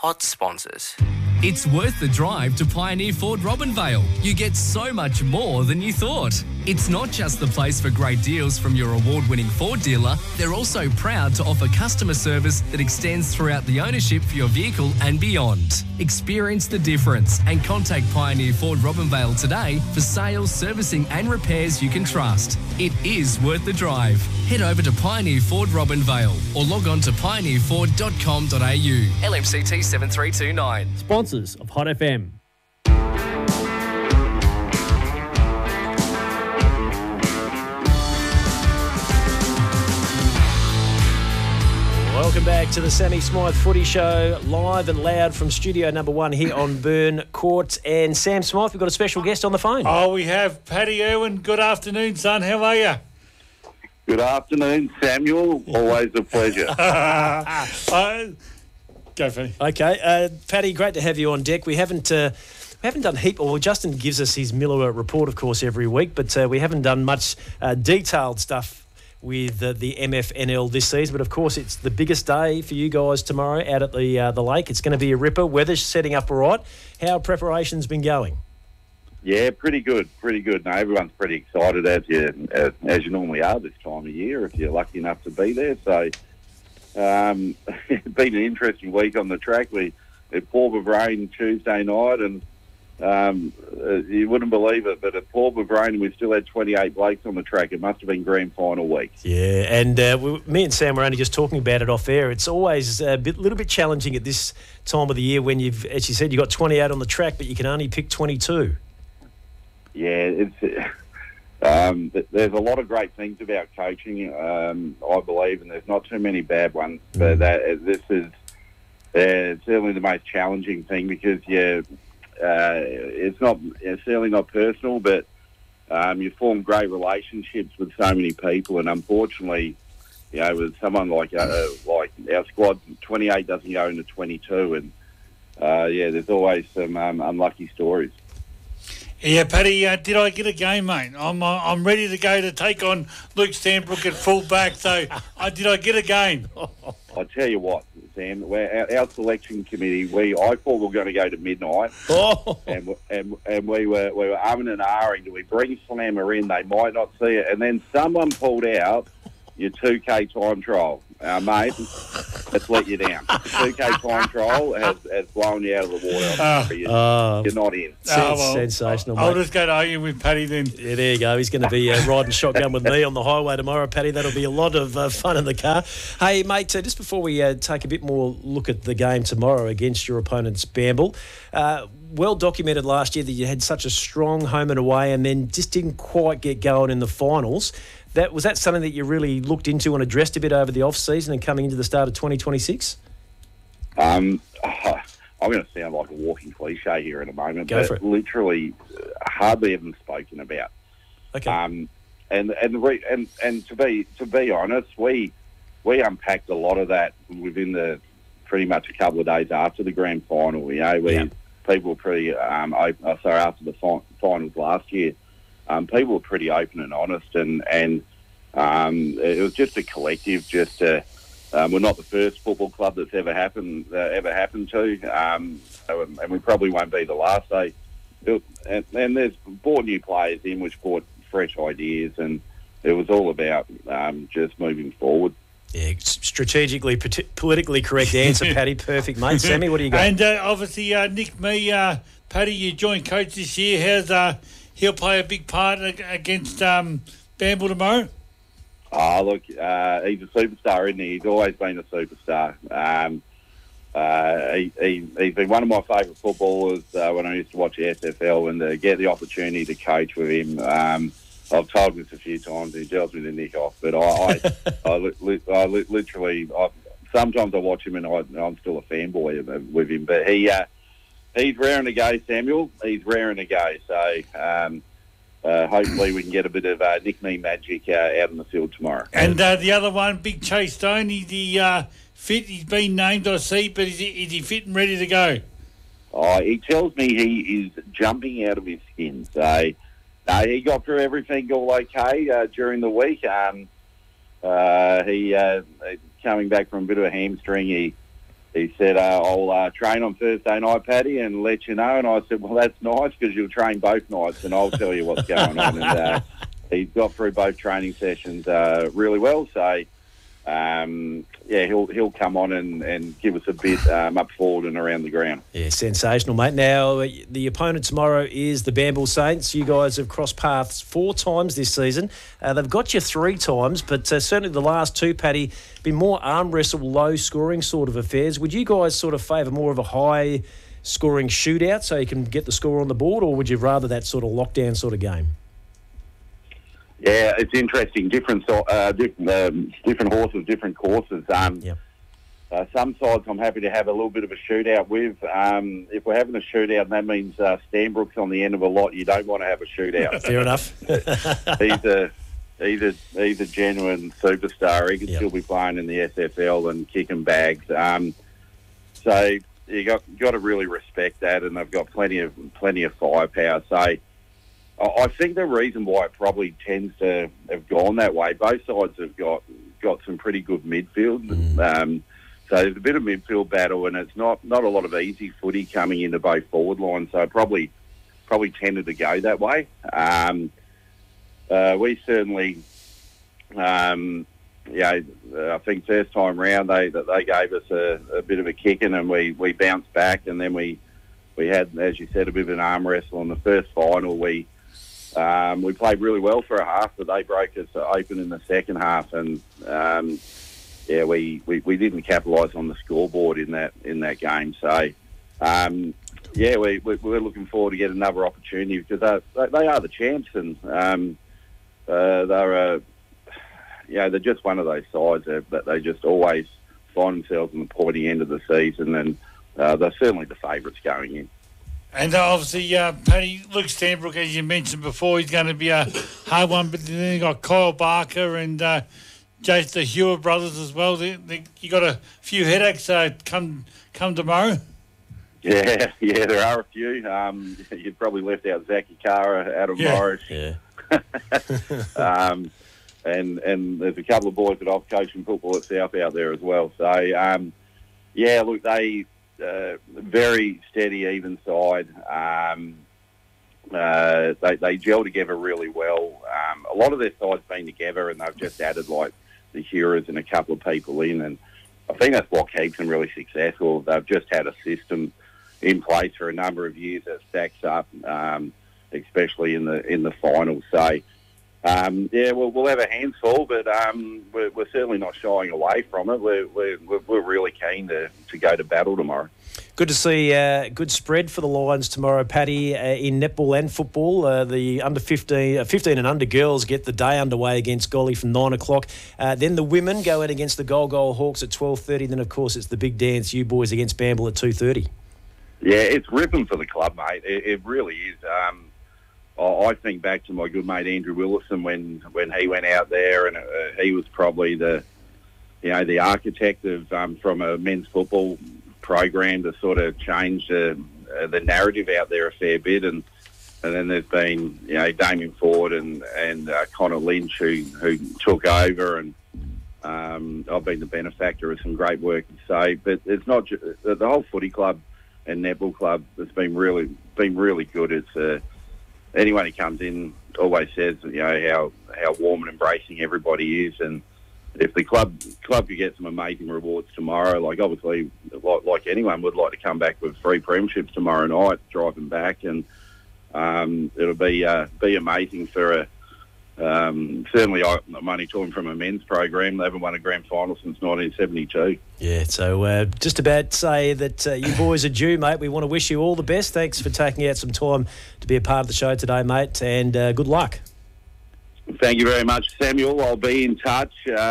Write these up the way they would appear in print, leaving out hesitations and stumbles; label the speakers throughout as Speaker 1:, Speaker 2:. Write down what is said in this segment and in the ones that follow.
Speaker 1: hot sponsors.
Speaker 2: It's worth the drive to Pioneer Ford Robinvale. You get so much more than you thought. It's not just the place for great deals from your award-winning Ford dealer. They're also proud to offer customer service that extends throughout the ownership for your vehicle and beyond. Experience the difference and contact Pioneer Ford Robinvale today for sales, servicing and repairs you can trust. It is worth the drive. Head over to Pioneer Ford Robinvale or log on to pioneerford.com.au. LMCT 7329.
Speaker 3: Sponsors of Hot FM. Welcome back to the Sammy Smythe Footy Show, live and loud from studio number 1 here on Burn Court. And Sam Smythe, we've got a special guest on the phone.
Speaker 4: Oh, we have Paddy Irwin. Good afternoon, son. How are you?
Speaker 5: Good afternoon, Samuel. Always a pleasure.
Speaker 4: Go, Paddy.
Speaker 3: Okay, Paddy, great to have you on deck. We haven't done heap. Well, Justin gives us his Miller report, of course, every week, but we haven't done much detailed stuff with the MFNL this season. But of course, it's the biggest day for you guys tomorrow out at the lake. It's going to be a ripper. Weather's setting up all right. How have preparations been going?
Speaker 5: Yeah, pretty good. No, everyone's pretty excited as you normally are this time of year if you're lucky enough to be there. So it's been an interesting week on the track. We poured with rain Tuesday night, and you wouldn't believe it, but it poured with rain and we still had 28 blokes on the track. It must have been grand final week.
Speaker 3: Yeah, and me and Sam were only just talking about it off air. It's always a little bit challenging at this time of the year when you've, as you said, you've got 28 on the track, but you can only pick 22.
Speaker 5: Yeah, there's a lot of great things about coaching, I believe, and there's not too many bad ones. But this is certainly the most challenging thing because it's certainly not personal, but you form great relationships with so many people, and unfortunately, with someone like our squad, 28 doesn't go into 22, and there's always some unlucky stories.
Speaker 4: Yeah, Paddy, did I get a game, mate? I'm ready to go to take on Luke Stanbrook at full back. So, did I get a game?
Speaker 5: I'll tell you what, Sam. Our selection committee, I thought we were going to go to midnight, and we were umming and ahhing. Do we bring Slammer in? They might not see it, and then someone pulled out your 2K time trial. Mate, let's let you down. The 2K time trial has blown you out of the water. You're not in.
Speaker 3: Sensational, mate.
Speaker 4: I'll just go to argue with Paddy then.
Speaker 3: Yeah, there you go. He's going to be riding shotgun with me on the highway tomorrow, Paddy. That'll be a lot of fun in the car. Hey, mate, just before we take a bit more look at the game tomorrow against your opponents, Bamble, well documented last year that you had such a strong home and away and then just didn't quite get going in the finals. Was that something that you really looked into and addressed a bit over the off-season and coming into the start of 2026?
Speaker 5: I'm going to sound like a walking cliche here in a moment,
Speaker 3: Go for it.
Speaker 5: Literally hardly even spoken about.
Speaker 3: Okay.
Speaker 5: And to be honest, we unpacked a lot of that within pretty much a couple of days after the grand final. People were pretty after the finals last year. People were pretty open and honest, and it was just a collective. We're not the first football club that's ever happened to, and we probably won't be the last. And there's brought new players in, which brought fresh ideas, and it was all about just moving forward.
Speaker 3: Yeah, strategically, politically correct answer, Paddy. Perfect, mate. Sammy, what do you got?
Speaker 4: And obviously, Nick Paddy, you joined coach this year. He'll play a big part against Bamble tomorrow?
Speaker 5: Oh, look, he's a superstar, isn't he? He's always been a superstar. He's been one of my favourite footballers when I used to watch the SFL, and to get the opportunity to coach with him, I've told this a few times, and he tells me to nick off, but I literally, sometimes I watch him and I'm still a fanboy with him, but he's raring to go, Samuel. He's raring to go. So hopefully we can get a bit of nickname magic out in the field tomorrow.
Speaker 4: And the other one, Big Chase Stone, is he fit? He's been named, I see, but is he fit and ready to go?
Speaker 5: Oh, he tells me he is jumping out of his skin. So he got through everything all okay during the week. He coming back from a bit of a hamstring. he said, I'll train on Thursday night, Paddy, and let you know. And I said, well, that's nice because you'll train both nights and I'll tell you what's going on. And he's got through both training sessions really well. So, he'll come on and give us a bit up forward and around the ground.
Speaker 3: Yeah, sensational, mate. Now, the opponent tomorrow is the Bamble Saints. You guys have crossed paths 4 times this season. They've got you 3 times, but certainly the last 2, Paddy, been more arm wrestle, low scoring sort of affairs. Would you guys sort of favour more of a high scoring shootout so you can get the score on the board, or would you rather that sort of lockdown sort of game?
Speaker 5: Yeah, it's interesting. Different horses, different courses. Some sides I'm happy to have a little bit of a shootout with. If we're having a shootout, that means Stanbrook's on the end of a lot. You don't want to have a shootout.
Speaker 3: Fair enough.
Speaker 5: He's a genuine superstar. He could still be playing in the SFL and kicking bags. So you got to really respect that, and they've got plenty of firepower. So I think the reason why it probably tends to have gone that way, both sides have got some pretty good midfield. So there's a bit of midfield battle, and it's not a lot of easy footy coming into both forward lines. So probably tended to go that way. We certainly, I think first time round they gave us a bit of a kicking, and we bounced back, and then we had, as you said, a bit of an arm wrestle in the first final. We played really well for a half, but they broke us open in the second half, and we didn't capitalise on the scoreboard in that game. So we're looking forward to get another opportunity because they are the champs, and they're just one of those sides that they just always find themselves in the pointy end of the season, and they're certainly the favourites going in.
Speaker 4: And obviously, Paddy, Luke Stanbrook, as you mentioned before, he's going to be a hard one. But then you got Kyle Barker and Jace the Hewer brothers as well. You got a few headaches come tomorrow. Yeah,
Speaker 5: there are a few. You'd probably left out Zachy Kara, Adam Morris. Yeah. And there's a couple of boys that I've coached in football at South out there as well. So, look, they very steady, even side. They gel together really well. A lot of their sides been together, and they've just added like the Hewers and a couple of people in, and I think that's what keeps them really successful. They've just had a system in place for a number of years that stacks up, especially in the finals. So, we'll have a handful, but we're certainly not shying away from it. We're really keen to go to battle tomorrow.
Speaker 3: Good to see good spread for the Lions tomorrow, Paddy, in netball and football. The under 15 and under girls get the day underway against Golly from 9 o'clock. Then the women go in against the Gol Hawks at 12:30. Then, of course, it's the big dance, you boys against Bamble at 2:30.
Speaker 5: Yeah, it's ripping for the club, mate. It really is. I think back to my good mate Andrew Willison when he went out there, and he was probably the architect of from a men's football program to sort of change the narrative out there a fair bit, and then there's been Damien Ford and Connor Lynch who took over, and I've been the benefactor of some great work. So, but it's not the whole footy club and netball club has been really good. It's anyone who comes in always says how warm and embracing everybody is, and if the club could get some amazing rewards tomorrow, like obviously like anyone would like to come back with 3 premierships tomorrow night, driving back, and it'll be amazing for certainly I'm only talking from a men's program. They haven't won a grand final since 1972. Yeah,
Speaker 3: so just about to say that you boys are due, mate. We want to wish you all the best. Thanks for taking out some time to be a part of the show today, mate, and good luck.
Speaker 5: Thank you very much, Samuel. I'll be in touch.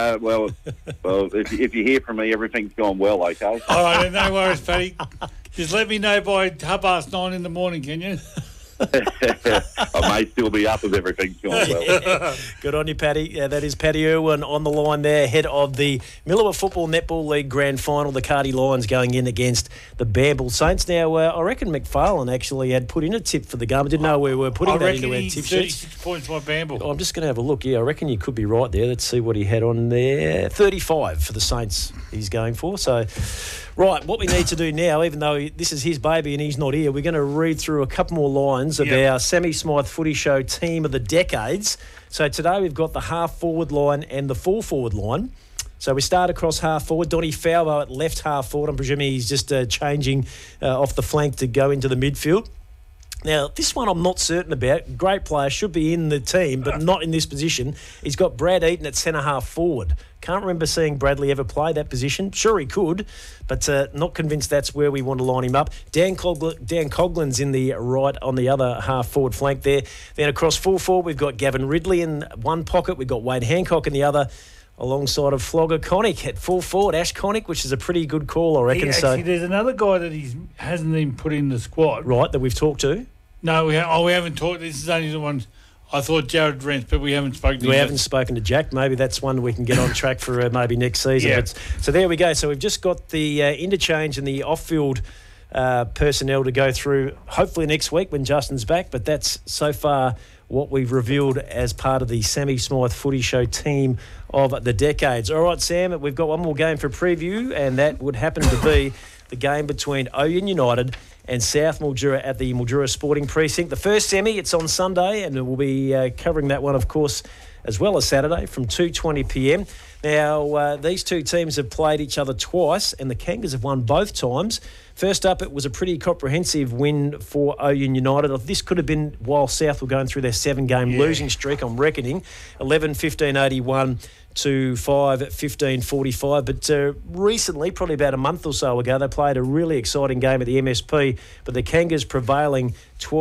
Speaker 5: If you hear from me, everything's gone well, okay?
Speaker 4: All right, no worries, Paddy. Just let me know by 9:30 in the morning, can you?
Speaker 5: I may still be up if everything's gone well.
Speaker 3: Yeah. Good on you, Paddy. That is Paddy Irwin on the line there, head of the Millewa Football Netball League Grand Final. The Cardi Lions going in against the Bamble Saints. Now, I reckon McFarlane actually had put in a tip for the game. I didn't know we were putting that into our tip sheet.
Speaker 4: 36 points by Bamble.
Speaker 3: I'm just going to have a look. Yeah, I reckon you could be right there. Let's see what he had on there. 35 for the Saints he's going for. So Right, what we need to do now, even though this is his baby and he's not here, we're going to read through a couple more lines of our Sammy Smythe Footy Show team of the decades. So today we've got the half-forward line and the full-forward line. So we start across half-forward. Donny Fowler at left half-forward. I'm presuming he's just changing off the flank to go into the midfield. Now, this one I'm not certain about. Great player, should be in the team, but not in this position. He's got Brad Eaton at centre-half forward. Can't remember seeing Bradley ever play that position. Sure, he could, but not convinced that's where we want to line him up. Dan Coughlin's in the right on the other half-forward flank there. Then across full-forward, we've got Gavin Ridley in one pocket. We've got Wade Hancock in the other, alongside of Flogger Connick at full forward, Ash Connick, which is a pretty good call, I reckon.
Speaker 4: There's another guy that he hasn't even put in the squad.
Speaker 3: Right, that we've talked to.
Speaker 4: No, we haven't talked. This is only the one. I thought Jared Rents, but we haven't spoken to him.
Speaker 3: We haven't spoken to Jack. Maybe that's one we can get on track for maybe next season.
Speaker 4: Yeah.
Speaker 3: So there we go. So we've just got the interchange and the off-field personnel to go through, hopefully next week when Justin's back. But that's so far what we've revealed as part of the Sammy Smythe Footy Show team of the decades. All right, Sam, we've got one more game for preview, and that would happen to be the game between Oyen United and South Mildura at the Mildura Sporting Precinct. The first semi, it's on Sunday, and we'll be covering that one, of course, as well as Saturday from 2:20pm. Now, these two teams have played each other twice, and the Kangas have won both times. First up, it was a pretty comprehensive win for Oyen United. This could have been while South were going through their 7-game losing streak, I'm reckoning. 11-15-81 to 5-15-45. But recently, probably about a month or so ago, they played a really exciting game at the MSP, but the Kangas prevailing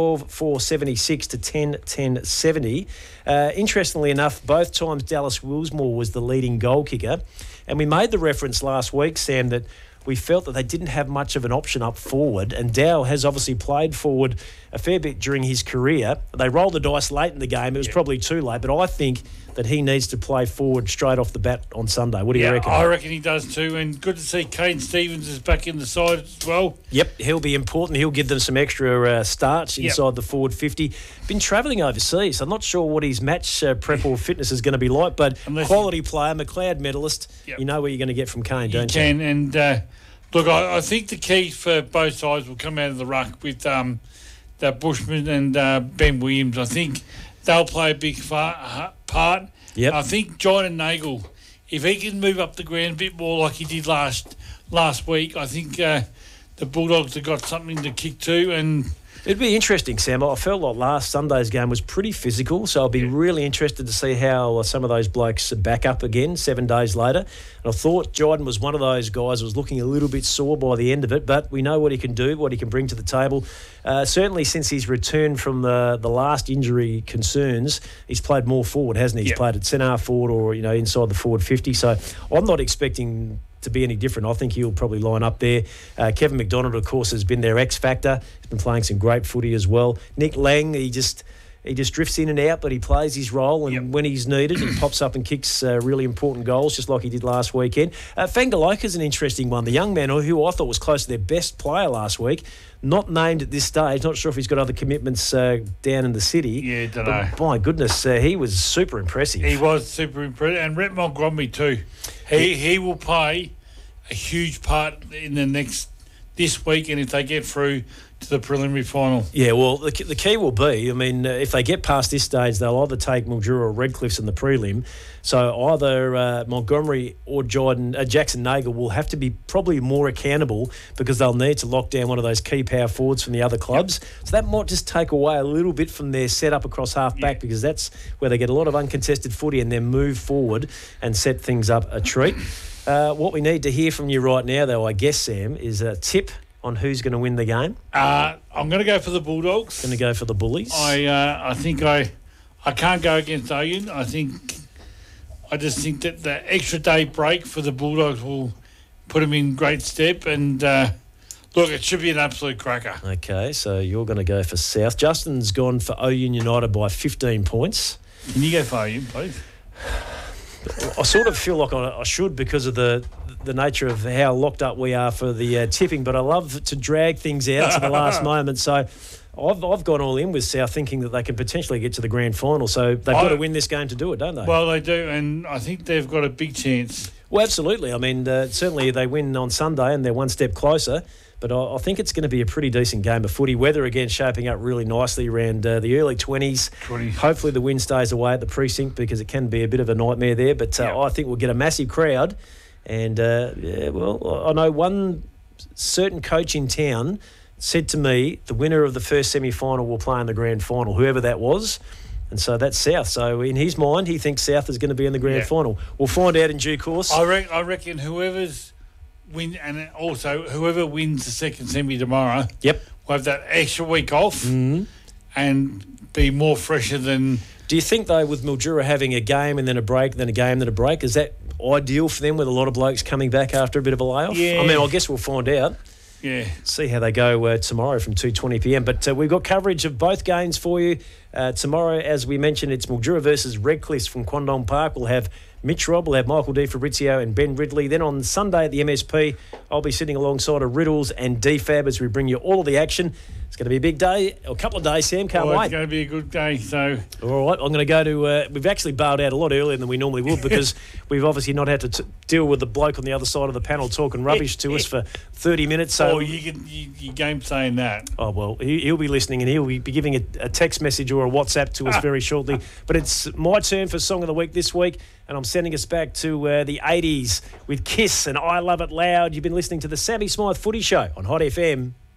Speaker 3: 12-4-76 to 10-10-70. Interestingly enough, both times Dallas Willsmore was the leading goal kicker. And we made the reference last week, Sam, that we felt that they didn't have much of an option up forward, and Dow has obviously played forward a fair bit during his career. They rolled the dice late in the game. It was probably too late, but I think that he needs to play forward straight off the bat on Sunday. What do you reckon?
Speaker 4: I reckon he does too, and good to see Kane Stevens is back in the side as well.
Speaker 3: Yep, he'll be important. He'll give them some extra starts inside the forward 50. Been travelling overseas. I'm not sure what his match prep or fitness is going to be like, but quality player, McLeod medalist, you know where you're going to get from Kane, don't you?
Speaker 4: You can, and look, I think the key for both sides will come out of the ruck with that Bushman and Ben Williams. I think they'll play a big part.
Speaker 3: Yep.
Speaker 4: I think Jordan Nagel, if he can move up the ground a bit more like he did last week, I think the Bulldogs have got something to kick to. And
Speaker 3: it'd be interesting, Sam. I felt like last Sunday's game was pretty physical, so I'll be really interested to see how some of those blokes back up again 7 days later. And I thought Jordan was one of those guys who was looking a little bit sore by the end of it, but we know what he can do, what he can bring to the table. Certainly since he's returned from the last injury concerns, he's played more forward, hasn't he? He's played at centre forward or inside the forward 50. So I'm not expecting to be any different. I think he'll probably line up there. Kevin McDonald, of course, has been their X factor. He's been playing some great footy as well. Nick Lang, he just drifts in and out, but he plays his role, and when he's needed, he pops up and kicks really important goals, just like he did last weekend. Fangaloka's an interesting one. The young man who I thought was close to their best player last week, not named at this stage. Not sure if he's got other commitments down in the city.
Speaker 4: Yeah, don't know.
Speaker 3: My goodness, he was super impressive.
Speaker 4: He was super impressive. And Rhett Montgomery too. He will play a huge part in this week, and if they get through to the preliminary final.
Speaker 3: Yeah, well, the key will be, if they get past this stage, they'll either take Mildura or Redcliffs in the prelim. So either Montgomery or Jackson Nagel will have to be probably more accountable, because they'll need to lock down one of those key power forwards from the other clubs. So that might just take away a little bit from their setup across half-back, because that's where they get a lot of uncontested footy and then move forward and set things up a treat. What we need to hear from you right now, though, I guess, Sam, is a tip on who's going to win the game.
Speaker 4: I'm going to go for the Bulldogs.
Speaker 3: Going to go for the Bullies.
Speaker 4: I think I can't go against Oyen. I just think that the extra day break for the Bulldogs will put them in great step. And look, it should be an absolute cracker.
Speaker 3: Okay, so you're going to go for South. Justin's gone for Oyen United by 15 points.
Speaker 4: Can you go for Oyen, please?
Speaker 3: I sort of feel like I should, because of the nature of how locked up we are for the tipping, but I love to drag things out to the last moment. So I've gone all in with South, thinking that they can potentially get to the grand final. So they've got to win this game to do it, don't they?
Speaker 4: Well, they do, and I think they've got a big chance.
Speaker 3: Well, absolutely. I mean, certainly they win on Sunday and they're one step closer. But I think it's going to be a pretty decent game of footy. Weather, again, shaping up really nicely around the early 20s. Hopefully the wind stays away at the precinct because it can be a bit of a nightmare there. But I think we'll get a massive crowd. And, I know one certain coach in town said to me the winner of the first semi-final will play in the grand final, whoever that was. And so that's South. So in his mind, he thinks South is going to be in the grand final. We'll find out in due course.
Speaker 4: I reckon whoever wins the second semi tomorrow, will have that extra week off and be more fresher than.
Speaker 3: Do you think though, with Mildura having a game and then a break, then a game, then a break, is that ideal for them with a lot of blokes coming back after a bit of a layoff?
Speaker 4: Yeah.
Speaker 3: I mean, I guess we'll find out.
Speaker 4: Yeah.
Speaker 3: See how they go tomorrow from 2:20 p.m. But we've got coverage of both games for you. Tomorrow, as we mentioned, it's Mildura versus Redcliffe from Quandong Park. We'll have Mitch Robb, we'll have Michael D. Fabrizio and Ben Ridley. Then on Sunday at the MSP, I'll be sitting alongside of Riddles and DFAB as we bring you all of the action. It's going to be a big day, or a couple of days, Sam. Can't wait.
Speaker 4: It's going to be a good day. So,
Speaker 3: all right, I'm going to go to. We've actually bailed out a lot earlier than we normally would because we've obviously not had to deal with the bloke on the other side of the panel talking rubbish to us for 30 minutes. So,
Speaker 4: you game saying that.
Speaker 3: Oh well, he'll be listening and he'll be giving a text message or a WhatsApp to us very shortly. But it's my turn for Song of the Week this week, and I'm sending us back to the 80s with Kiss and I Love It Loud. You've been listening to the Sammy Smythe Footy Show on Hot FM.